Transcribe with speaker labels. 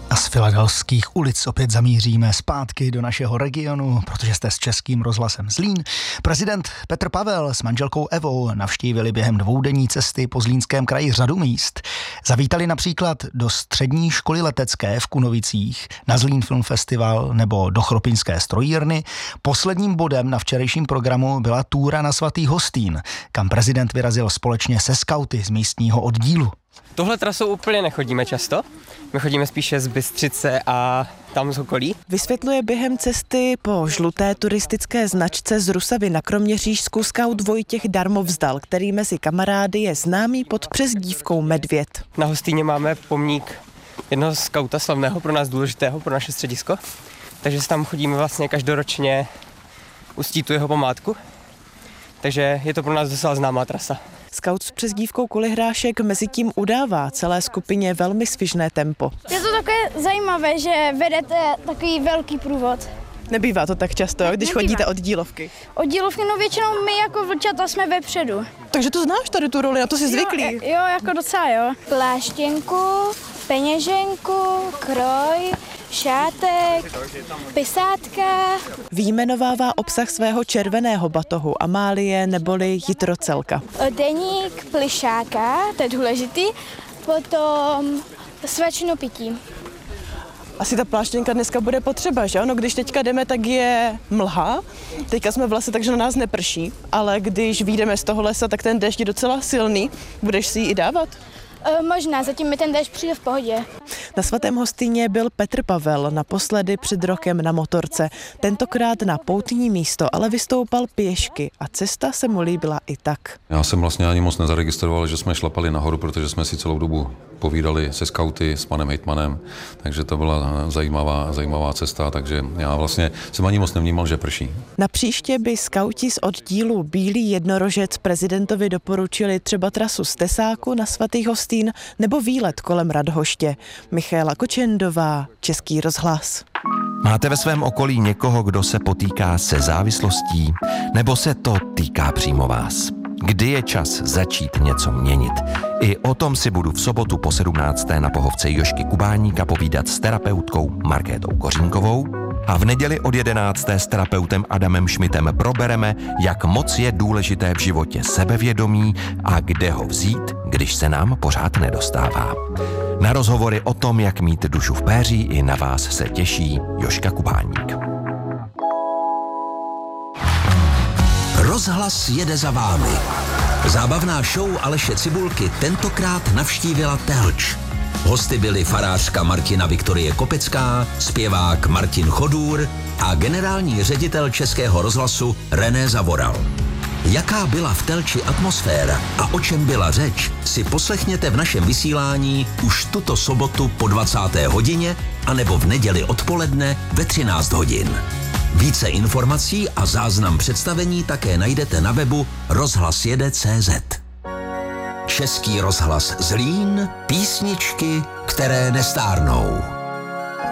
Speaker 1: A z filadelfských ulic opět zamíříme zpátky do našeho regionu, protože jste s Českým rozhlasem Zlín. Prezident Petr Pavel s manželkou Evou navštívili během dvoudenní cesty po Zlínském kraji řadu míst. Zavítali například do střední školy letecké v Kunovicích, na Zlín Film Festival nebo do Chropinské strojírny. Posledním bodem na včerejším programu byla túra na Svatý Hostýn, kam prezident vyrazil společně se skauty z místního oddílu.
Speaker 2: Tohle trasou úplně nechodíme často. My chodíme spíše z Bystřice a tam z okolí.
Speaker 3: Vysvětluje během cesty po žluté turistické značce z Rusavy na Kroměřížsku skaut Vojtěch Darmovzdal, který mezi kamarády je známý pod přezdívkou Medvěd.
Speaker 2: Na Hostýně máme pomník jednoho skauta slavného, pro nás důležitého, pro naše středisko. Takže tam chodíme vlastně každoročně uctít tu jeho památku. Takže je to pro nás docela známá trasa.
Speaker 3: Skaut s přezdívkou Kulihrášek mezitím udává celé skupině velmi svižné tempo.
Speaker 4: Je to takové zajímavé, že vedete takový velký průvod.
Speaker 3: Nebývá to tak často, když chodíte od dílovky.
Speaker 4: Od dílovky, no většinou my jako vlčata jsme vepředu.
Speaker 3: Takže to znáš tady tu roli, na to jsi zvyklý.
Speaker 4: Jo, jako docela jo. Pláštěnku, peněženku, kroj, šátek, pisátka.
Speaker 3: Vyjmenovává obsah svého červeného batohu Amálie neboli Jitrocelka.
Speaker 4: Deník plišáka, to je důležitý, potom svačinu pití.
Speaker 3: Asi ta pláštěnka dneska bude potřeba, že? No, když teďka jdeme, tak je mlha. Teďka jsme v lese, takže na nás neprší, ale když vyjdeme z toho lesa, tak ten déšť je docela silný. Budeš si ji i dávat?
Speaker 4: Možná, zatím mi ten déšť přijde v pohodě.
Speaker 3: Na Svatém Hostýně byl Petr Pavel naposledy před rokem na motorce. Tentokrát na poutní místo, ale vystoupal pěšky a cesta se mu líbila i tak.
Speaker 5: Já jsem vlastně ani moc nezaregistroval, že jsme šlapali nahoru, protože jsme si celou dobu povídali se skauty, s panem hejtmanem, takže to byla zajímavá cesta, takže já vlastně jsem ani moc nevnímal, že prší.
Speaker 3: Na příště by skauti z oddílu Bílý jednorožec prezidentovi doporučili třeba trasu z Tesáku na Svatý Hostýn nebo výlet kolem Radhoště. Michaela Kočendová, Český rozhlas.
Speaker 6: Máte ve svém okolí někoho, kdo se potýká se závislostí, nebo se to týká přímo vás? Kdy je čas začít něco měnit? I o tom si budu v sobotu po 17. na pohovce Jožky Kubáníka povídat s terapeutkou Markétou Kořínkovou a v neděli od 11. s terapeutem Adamem Šmitem probereme, jak moc je důležité v životě sebevědomí a kde ho vzít, když se nám pořád nedostává. Na rozhovory o tom, jak mít dušu v péří, i na vás se těší Jožka Kubáník.
Speaker 7: Rozhlas jede za vámi. Zábavná show Aleše Cibulky tentokrát navštívila Telč. Hosty byli farářka Martina Viktorie Kopecká, zpěvák Martin Chodůr a generální ředitel Českého rozhlasu René Zavoral. Jaká byla v Telči atmosféra a o čem byla řeč, si poslechněte v našem vysílání už tuto sobotu po 20. hodině anebo v neděli odpoledne ve 13 hodin. Více informací a záznam představení také najdete na webu rozhlasjede.cz. Český rozhlas Zlín, písničky, které nestárnou.